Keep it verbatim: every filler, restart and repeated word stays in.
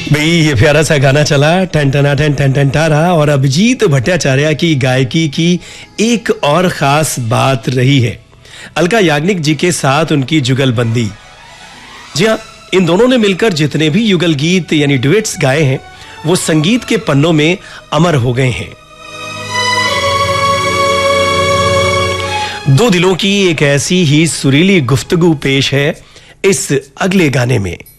भाई ये प्यारा सा गाना चला टन टना टन टन टन टारा, और अभिजीत भट्टाचार्य की गायकी की एक और खास बात रही है अलका याग्निक जी के साथ उनकी जुगलबंदी। जी हाँ, इन दोनों ने मिलकर जितने भी युगल गीत यानी डुएट्स गाए हैं वो संगीत के पन्नों में अमर हो गए हैं। दो दिलों की एक ऐसी ही सुरीली गुफ्तगू पेश है इस अगले गाने में।